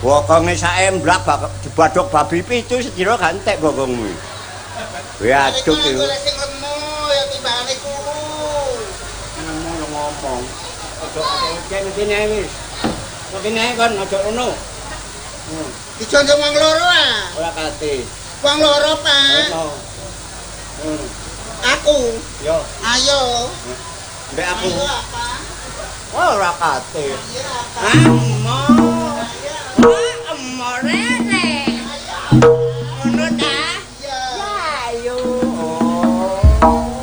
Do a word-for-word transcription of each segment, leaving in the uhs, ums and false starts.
Bokonge saemblak dibadhok babi pitu sedina gantek bokongmu. Ya aduk iki. Golek sing lemu ya timbangane kulo. Nemu yo ngomong. Ojo kene kene wis. Kene kon ojo ngono. Hmm. Dijonjong wong loro ah. Ora kate. Wong loro, Pak. Ono. Hmm. Aku. Yo. Ayo. Mbek aku. Ayo apa? Oh, ora kate. Iya apa? Amo. Ayo. Amo rene. Ngono ta? Iya. Ya ayo. Oh.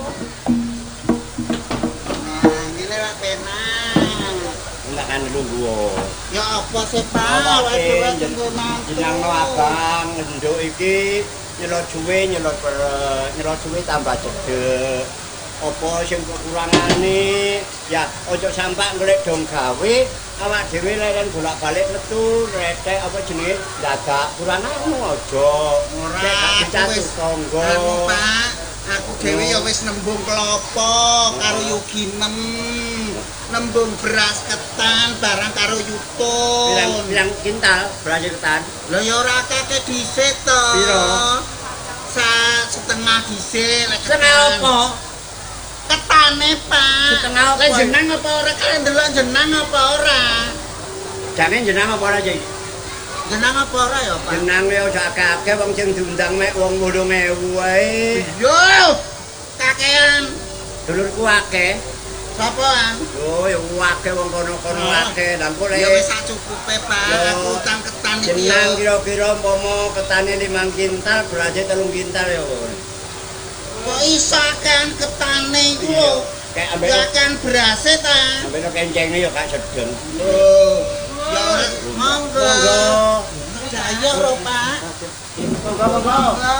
Nah, ngene wae penak. Enggak kan nunggu. Ya apa sih, Pak? Awake Waduh, jeneng jenengno abang nduk iki nyelot suwe nyelot nyelot suwe tambah cedhek. Apa sing kekurangane? Ya ojo sampak golek dong gawe awak dhewe leren bolak-balik metu retek apa jenenge dadak kuranganmu aja. Ora wis tangga. Aku, Pak, aku dhewe ya wis nembung klopo karo Yuginem. Nembung beras ketan barang karo Yuto. Bilang bilang kintal beras ketan. Lho ya ora akeh dhisik to. Piro? Sa setengah dhisik lek Setengah apa? Ketane, Pak. Setengah apa? Lek jeneng apa ora? Kalian delok jeneng apa ora? Jangan jeneng apa ora, Cik? Jeneng apa ora ya, Pak? Jeneng ya aja akeh-akeh wong sing diundang mek wong wolung ewu wae. Yo. Kakean. Dulurku akeh. Sapa? Oh, ya akeh wong kono-kono akeh. Lah kok Ya wis sak cukupe, Pak. Yo. Aku utang ketan iki. jeneng kira-kira umpama ketane limang kintal, berase telung kintal ya. Kok iso kan ketane iku lho. Kayak ambek Ya kan berase ta. ambek kencenge ya gak sedeng. Oh. Ya ora monggo. Monggo. Saya lho, Pak. Monggo, monggo. Monggo.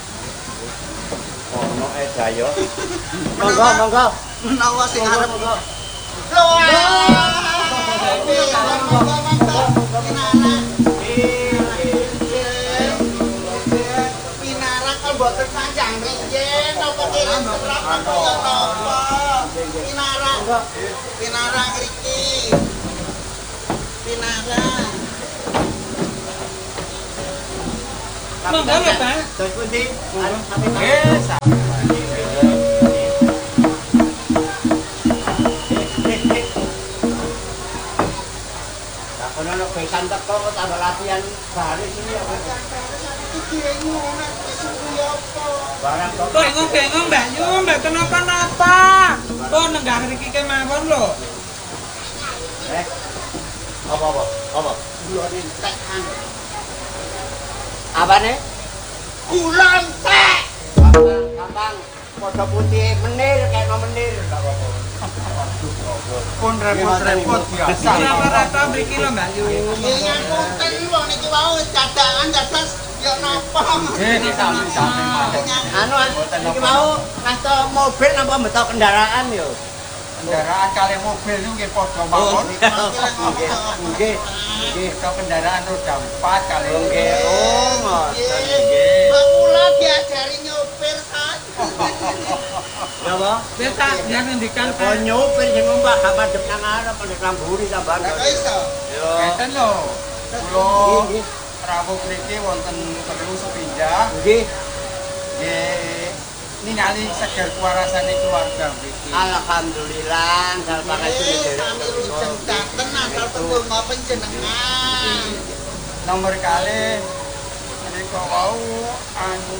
Ono e dayo. Monggo, monggo. Menawa sing arep Monggo. lho. Monggo, monggo. Pinara kok mboten panjang riyen apa kene berapa ya napa? Pinara. Pinara ngriki. Pinara. Monggo lho, Pak. Terus pundi? Eh, Ono nek besan teko kok tambah latihan baris ini ya. Barang kok. Bengong-bengong Mbak Yu, Mbak kenapa-napa? Kok nenggah mriki kemawon lho. Eh. Apa-apa? Apa? gula entek kan. Apane? Gula entek. Gampang. Padha putih menir kayak menir enggak apa-apa. Pun repot-repot biasa. Rata-rata mriki lho Mbak Yu. Ya ngangkuten wong niki wau dadakan dadas ya napa. Eh, sami-sami mawon. Anu iki mau ngasto mobil napa beto kendaraan yo. Kendaraan kali mobil niku nggih padha mawon. Nggih. Nggih, Ke kendaraan roda empat kali. nggih. Oh, ngoten nggih. Mbak kula diajari nyopir kan. Ya apa? Wis tak biar ngendikan Oh nyopir sing numpak gak madhep nang arep madhep nang mburi tambahan. Lah kok iso? Yo. ngeten lho. Kula Nggih, rawuh mriki wonten perlu sepindah. nggih. Nggih. Ningali seger kuwarasane keluarga mriki. Alhamdulillah, sal pangaji Eh, sami ujeng daten asal tembung panjenengan. Nomor kali menika wau anu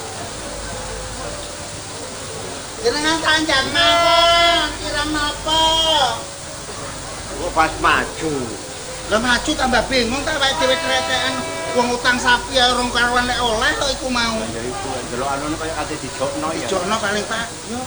Jenengan tanjak mawon, kira napa? Oh pas maju. Lah maju tambah bingung tak wae dhewe kretekan wong utang sapi ya rong karuan lek oleh kok iku mau. Ya iku delok anune kaya kate dijokno ya. Jokno paling Pak. Yo.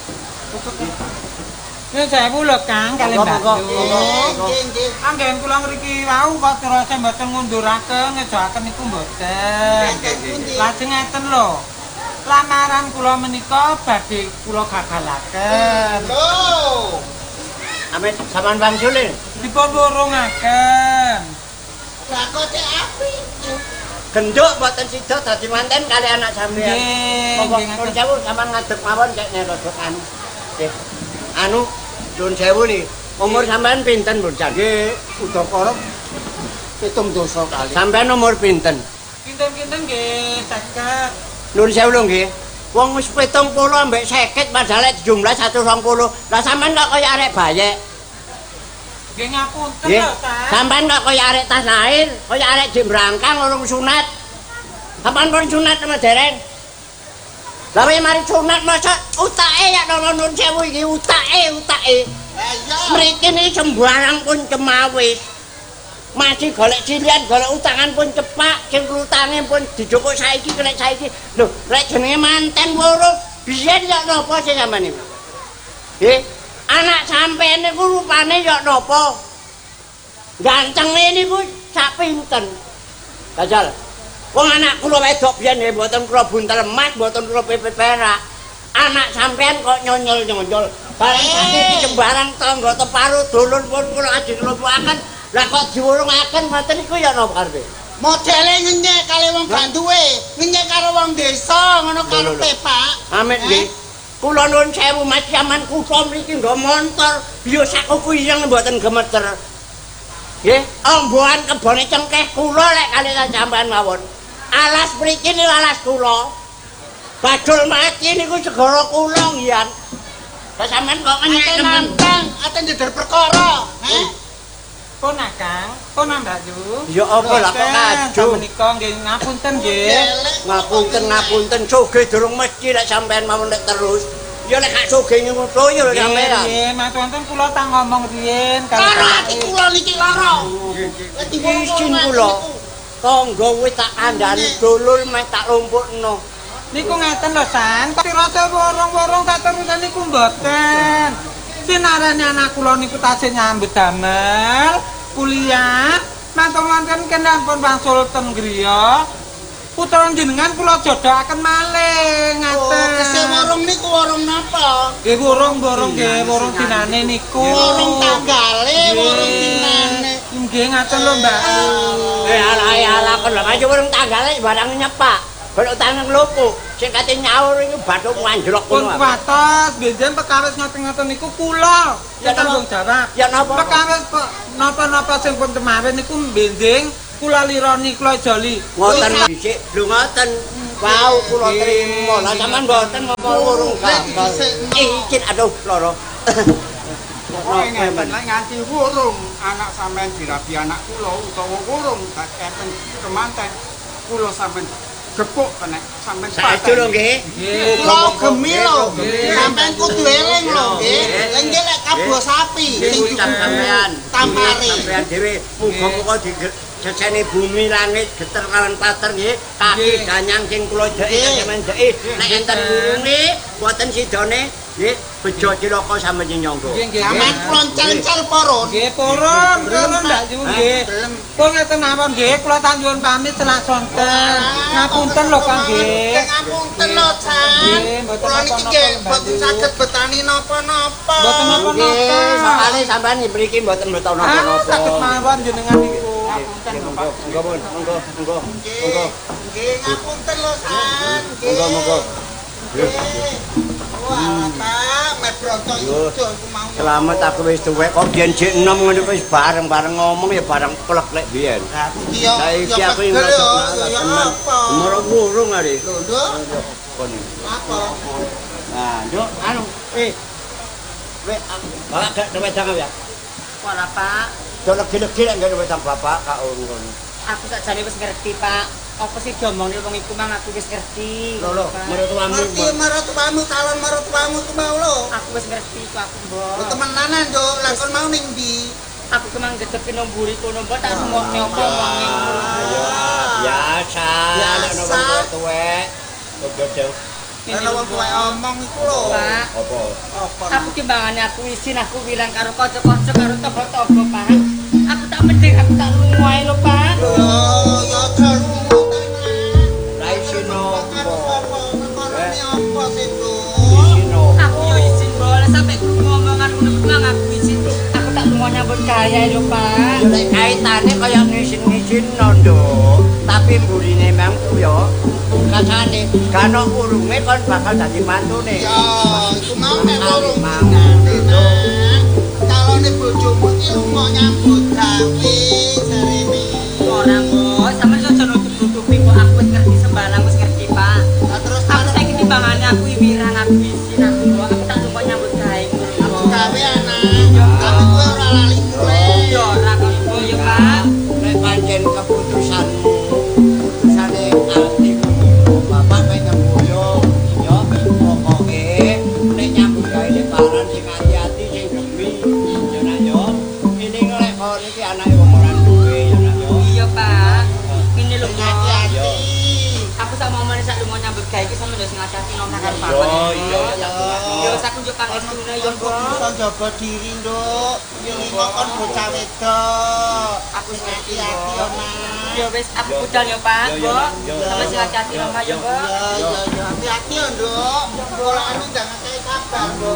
Ini sewu lho Kang kali Monggo, Mbak monggo, Yu. monggo. Nggih, nggih. Anggen kula mriki wau kok terus mboten ngunduraken ngejoaken niku mboten. Lajeng ngeten lho. Lamaran kula menika badhe kula gagalaken. Lho. Amin sampean wangsul e. Dipun wurungaken. Lah kok cek apik. Genduk mboten sida dadi manten kali anak sampean. Nggih, Monggo nggih, nuwun ngaten. sewu sampean ngadeg mawon cek nek rodok anu. Nggih. Anu nuwun sewu nih. Umur sampean pinten, Bun Jan? Nggih, udakara pitung dosa kali. Sampeyan nomor pinten? Kinten-kinten nggih seket. Nuwun sewu lho nggih. Wong wis pitung puluh ambek seket padahal jumlah seratus dua puluh. Lah sampean kok kaya arek bayek. Nggih ngapunten Nggih. lho, San. Sampean kok kaya arek tas lahir, kaya arek jembrangkang urung sunat. Sampean pun sunat sama dereng. Lah wae mari sunat masa utake ya nono nuwun sewu iki utake utake. Lah iya. Mriki niki sembarang pun cemawis. Masih golek cilian, golek utangan pun cepak, sing utange pun dijukuk saiki kena saiki. Lho, lek jenenge manten woro, biyen ya napa sing sampean niku? Nggih, anak sampeyan niku rupane ya napa? Gantenge niku sak pinten. Dajal. Wong anak kula wedok biyen nggih mboten kula buntel emas, mboten kula pepe perak. Anak sampeyan kok nyonyol-nyonyol. Bareng saiki sembarang tangga teparo dulur pun kula ajeng lumpuhaken. Lah kok diwurungaken ngoten niku ya napa karepe? Modele ngenyek kali wong gak duwe, ngenyek karo wong desa ngono karepe, Pak. Amin nggih. Kula nuwun sewu Mas Yaman kutha mriki nggo montor, biyo sak kuyang mboten gemeter. Nggih, ombohan kebone cengkeh kula lek kali sampean mawon. Alas mriki niku alas kula. Badul mati niku segara kula ngiyan. Lah sampean kok ngenyek Ate temen. nantang, ate nyeder perkara, heh. Pun Kang, pun Mbak Ju. Ya apa lah kok kaju. Menika nggih ngapunten nggih. Ngapunten ngapunten sugih durung mesti lek sampean mawon lek terus. Ya lek gak sugih ngono ya lho sampean. Nggih, Mas wonten kula tak ngomong riyen Lara ati kula niki lara. Izin kula. Tangga wis tak kandhani dulur meh tak lumpukno. Niku ngeten lho San, kok rasa worong-worong tak terusan niku mboten. Sinarane anak kula niku tasih nyambut damel, kuliah, mantun-mantun kenampun wangsul ten griya. Putra jenengan kula jodohaken malih Oh, ngaten. kese warung niku warung napa? Nggih worong-worong nggih, worong dinane niku. Warung tanggale, warung dinane. Nggih ngaten lho Mbak. Eh ala ala kon lho aja warung tanggale barang nyepak. Kalau tangan lupuk, sing kate nyaur iku bathuk anjlok Pun ngono. kuwatos, benjen perkawis ngoten-ngoten niku kula. Ya, Ya tanggung jawab. Ya napa? Perkawis napa-napa sing pun kemarin niku benjing kula lironi kula joli. Ngoten dhisik, lho ngoten. Wau kula trima. Lah sampean mboten apa urung gagal. Izin aduh loro. Pokoke ngeten lek nganti wurung anak sampean dirabi anak kula utawa wurung tak enten kemanten kula sampean gepuk kena sampean Saestu lho nggih. Kula gemi lho. Sampeyan kudu eling lho, nggih. Lah nggih lek kabo sapi sing Sing sampean tampari. sampean dhewe muga-muga diseseni bumi langit geter kawan pater nggih. Kaki ganyang sing kula jeki sampean jeki. Nek enten wurunge mboten sidone nggih bejo cilaka sampeyan nyangga. Nggih nggih. Sampeyan kula cel-cel poron. Nggih purun, purun Mbak Ju nggih. Pun ngeten mawon nggih, kula tanjun pamit selak sonten. Ngapunten lho Kang nggih. Ngapunten lho, San. Nggih, mboten Kula niki napa-napa, nggih Mbak mboten Ju. saged betani napa-napa. Mboten napa-napa. Nggih, sakane sampean mriki mboten beto Ah, napa-napa. saged mawon jenengan niku. ngapunten lho Pak. Monggo, monggo, monggo, monggo. Nggih, nggih ngapunten lho, San. Monggo, monggo. Wah, Pak, me bronto ijo aku mau. Selamat aku wis tuwek kok biyen jek enom ngono wis bareng-bareng ngomong ya bareng plek lek biyen. Lah iki yo Saiki yo aku pegel ngrasa yo, malas yo tenan. apa? Umur burung ari. Lho, Nduk, Kon. apa? Nah, Nduk, anu, eh. Wek, bapak gak wedang ya? Ora Pak, Nduk legi-legi lek gak wedang bapak kak urung. aku sakjane wis ngerti Pak. Apa sih diomongne wong iku mang aku wis ngerti. Lho, lho, Pak. mertuamu. Ngerti maratuamu calon maratuamu ku mau lho. Aku wis ngerti ku aku Lu mbok. temenanan yo, lah kon mau ning ndi? Aku kemang gedhepi nang mburi kono mbok tak semokne apa omonge ngono. Ayo, biasa. Nek ono Biasa. wong tuwek. Gedhe. Ana wong tuwa omong iku lho. Pak, Apa? Apa? aku timbangane aku isin aku bilang karo kanca-kanca karo toko-toko Pak. Aku tak mending aku tak lunga ae lho Pak. Yo, yo terus. Lah isin opo? Perkarane apa sih, Nduk? Isin opo? Aku yo isin boleh sampai krungu omongan ngono kuwi mang aku isin. Aku tak lunga nyambut gawe ae lho Pak. Yo lek kaitane kaya ngisin-ngisin Nduk. Tapi mburine memang ku yo kasane kano urunge kon bakal dadi mantune. Ya, iku mau nek loro Mau. Calone bojomu iki lunga nyambut gawe jarene. wegah iki sampe wis ngajaki nomor kan Pak. Yo yo Yo sak kunjuk pangestune yo Kok Mbok. bisa jaga diri, Nduk. Wingi kok kon bocah wedok. Aku wis ngerti Hati-hati yo, Mbok. Nak. Yo wis aku budal yo Pak, Yo, yo, Mbok. yo, Sampe yo, sing ngajaki yo, nomor yo yo. Mbok. Iya, iya, iya. Hati-hati yo, Nduk. Ora anu jangan kayak kabar, Nduk.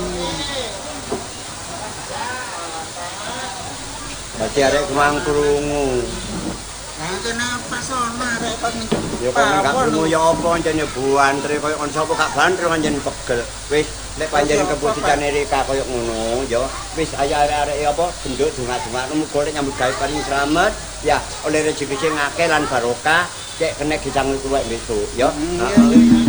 Dadi arek kemang krungu. Lah kenapa sono arek kon Ya kok gak krungu ya apa anjene buantri koyo kon sapa gak banter anjen pegel. Wis nek panjenengan keputusane Rika koyo ngono ya wis ayo arek-arek apa genduk dongak-dongak muga nek nyambut gawe paling slamet ya oleh rezeki sing akeh lan barokah cek kena gisang tuwek besok ya. Heeh.